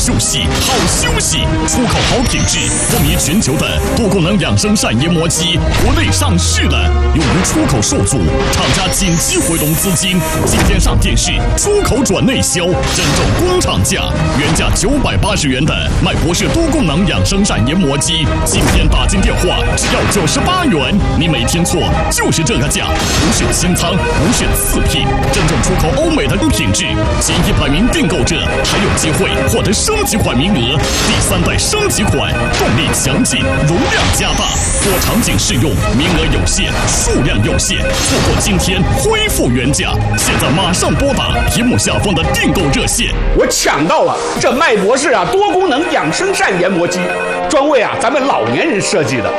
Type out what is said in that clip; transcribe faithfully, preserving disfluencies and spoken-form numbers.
休息，好休息，出口好品质，风靡全球的多功能养生膳研磨机，国内上市了，用于出口受阻，厂家紧急回笼资金，今天上电视，出口转内销，真正工厂价，原价九百八十元的麦博士多功能养生膳研磨机，今天打进电话只要九十八元，你没听错，就是这个价，不是清仓，不是次品，真正出口欧美的高品质，前一百名订购者还有机会获得升级款名额，第三代升级款，动力强劲，容量加大，多场景适用，名额有限，数量有限，错过今天恢复原价，现在马上拨打屏幕下方的订购热线。 我抢到了这麦博士啊多功能养生膳研磨机，专为啊咱们老年人设计的。